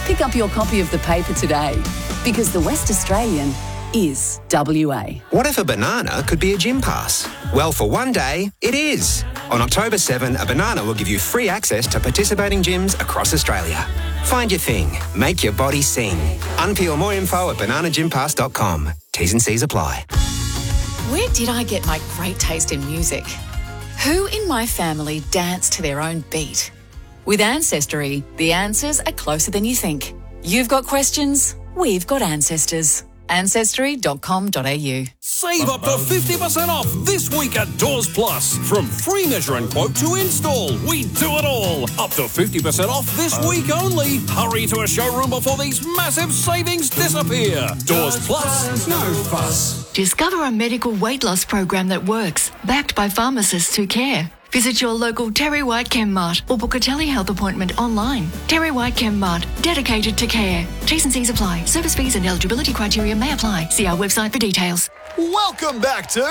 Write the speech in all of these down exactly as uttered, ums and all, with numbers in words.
Pick up your copy of the paper today, because the West Australian is W A. What if a banana could be a gym pass? Well, for one day, it is. On October seventh, a banana will give you free access to participating gyms across Australia. Find your thing. Make your body sing. Unpeel more info at banana gym pass dot com. T's and C's apply. Where did I get my great taste in music? Who in my family danced to their own beat? With Ancestry, the answers are closer than you think. You've got questions, we've got ancestors. ancestry dot com dot a u. Save up to fifty percent off this week at Doors Plus. From free measure and quote to install, we do it all. Up to fifty percent off this week only. Hurry to a showroom before these massive savings disappear. Doors Plus, no fuss. Discover a medical weight loss program that works, backed by pharmacists who care. Visit your local Terry White Chem Mart or book a telehealth appointment online. Terry White Chem Mart, dedicated to care. T's and C's apply. Service fees and eligibility criteria may apply. See our website for details. Welcome back to...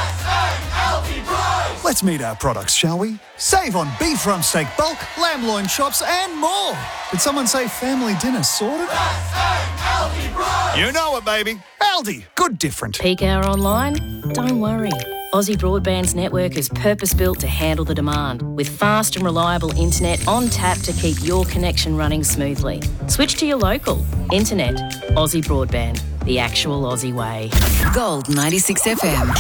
Let's meet our products, shall we? Save on beef rump steak bulk, lamb loin chops and more. Did someone say family dinner sorted? You know it, baby. Aldi. Good different. Peak hour online? Don't worry. Aussie Broadband's network is purpose-built to handle the demand, with fast and reliable internet on tap to keep your connection running smoothly. Switch to your local. Internet. Aussie Broadband. The actual Aussie way. Gold ninety-six F M.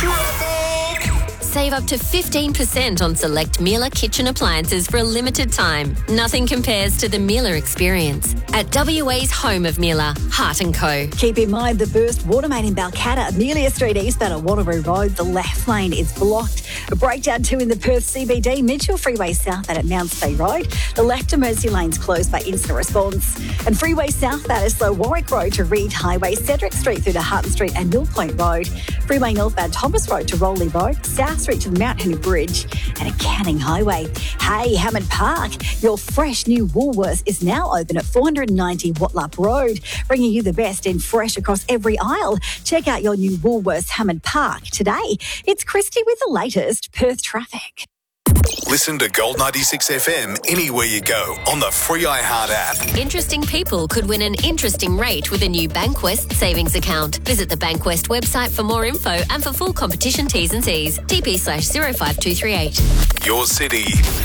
Save up to fifteen percent on select Miele kitchen appliances for a limited time. Nothing compares to the Miele experience. At W A's home of Miele, Hart and Co. Keep in mind the burst water main in Balcatta, Amelia Street eastbound at Wanneroo Road. The left lane is blocked. A breakdown too in the Perth C B D, Mitchell Freeway southbound at Mount Stay Road. The left emergency lane's closed by instant response. And Freeway southbound is slow Warwick Road to Reed Highway, Cedric Street through to Hutton Street and Mill Point Road. Freeway northbound Thomas Road to Rowley Road, South Street to the Mount Henry Bridge and a Canning Highway. Hey, Hammond Park, your fresh new Woolworths is now open at four ninety Watlap Road, bringing you the best in fresh across every aisle. Check out your new Woolworths Hammond Park today. It's Christy with the latest Perth traffic. Listen to Gold ninety-six F M anywhere you go on the free iHeart app. Interesting people could win an interesting rate with a new Bankwest savings account. Visit the Bankwest website for more info and for full competition T's and C's. T P slash zero five two three eight. Your city,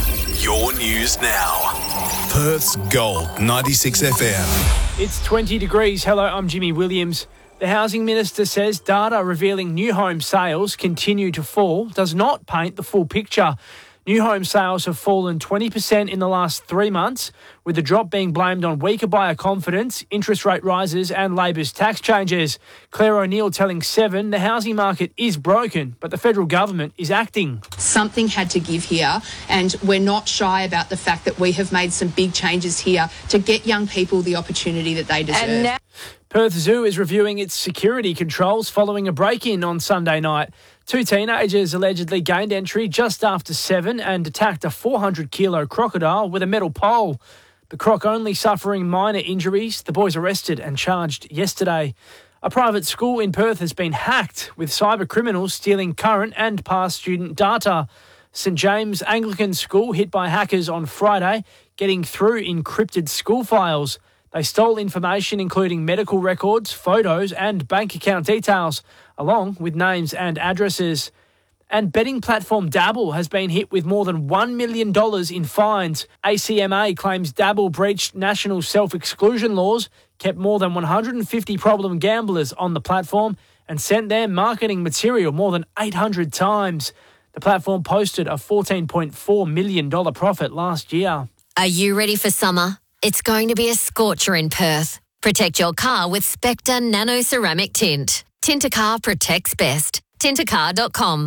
your news now. Perth's Gold ninety-six F M. It's twenty degrees. Hello, I'm Jimmy Williams. The Housing Minister says data revealing new home sales continue to fall does not paint the full picture. New home sales have fallen twenty percent in the last three months, with the drop being blamed on weaker buyer confidence, interest rate rises and Labor's tax changes. Claire O'Neill telling Seven the housing market is broken, but the federal government is acting. Something had to give here, and we're not shy about the fact that we have made some big changes here to get young people the opportunity that they deserve. And now- Perth Zoo is reviewing its security controls following a break-in on Sunday night. Two teenagers allegedly gained entry just after seven and attacked a four hundred kilo crocodile with a metal pole. The croc only suffering minor injuries. The boys arrested and charged yesterday. A private school in Perth has been hacked, with cyber criminals stealing current and past student data. St James Anglican School hit by hackers on Friday, getting through encrypted school files. They stole information including medical records, photos and bank account details, along with names and addresses. And betting platform Dabble has been hit with more than one million dollars in fines. A C M A claims Dabble breached national self-exclusion laws, kept more than one hundred fifty problem gamblers on the platform and sent their marketing material more than eight hundred times. The platform posted a fourteen point four million dollars profit last year. Are you ready for summer? It's going to be a scorcher in Perth. Protect your car with Spectre Nano Ceramic Tint. Tint a car protects best. tint a car dot com.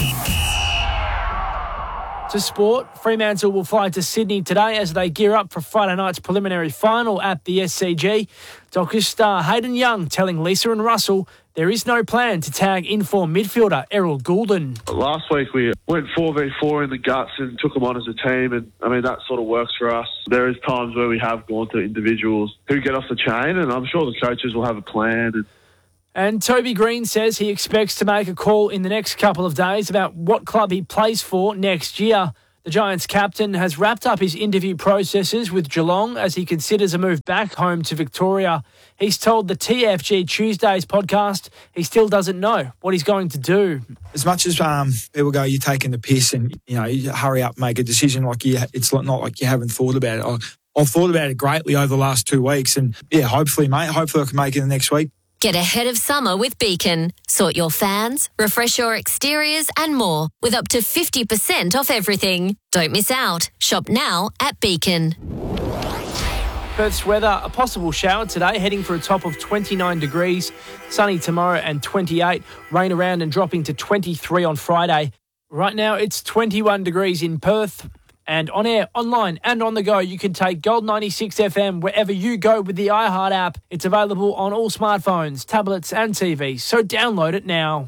To sport, Fremantle will fly to Sydney today as they gear up for Friday night's preliminary final at the S C G. Dockers star Hayden Young telling Lisa and Russell there is no plan to tag in-form midfielder Errol Goulden. Last week we went four v four in the guts and took them on as a team, and I mean that sort of works for us. There is times where we have gone to individuals who get off the chain, and I'm sure the coaches will have a plan. And And Toby Green says he expects to make a call in the next couple of days about what club he plays for next year. The Giants captain has wrapped up his interview processes with Geelong as he considers a move back home to Victoria. He's told the T F G Tuesdays podcast he still doesn't know what he's going to do. As much as um, people go, you're taking the piss and, you know, you hurry up, make a decision, like you, it's not like you haven't thought about it. I, I've thought about it greatly over the last two weeks and, yeah, hopefully, mate, hopefully I can make it the next week. Get ahead of summer with Beacon. Sort your fans, refresh your exteriors and more with up to fifty percent off everything. Don't miss out. Shop now at Beacon. Perth's weather, a possible shower today, heading for a top of twenty-nine degrees. Sunny tomorrow and twenty-eight. Rain around and dropping to twenty-three on Friday. Right now it's twenty-one degrees in Perth. And on air, online and on the go, you can take Gold ninety-six F M wherever you go with the iHeart app. It's available on all smartphones, tablets and T Vs, so download it now.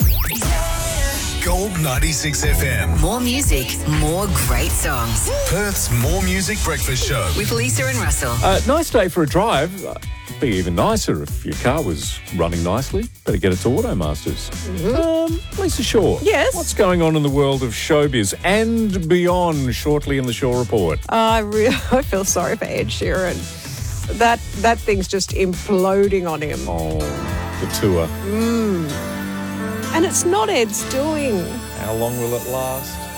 Gold ninety-six F M. More music, more great songs. Perth's More Music Breakfast Show. With Lisa and Russell. Uh, nice day for a drive. Uh, be even nicer if your car was running nicely. Better get it to Automasters. Mm-hmm. Um, Lisa Shaw. Yes? What's going on in the world of showbiz and beyond shortly in the Shaw Report? Uh, I really I feel sorry for Ed Sheeran. That, that thing's just imploding on him. Oh, the tour. Mm. And it's not Ed's doing. How long will it last?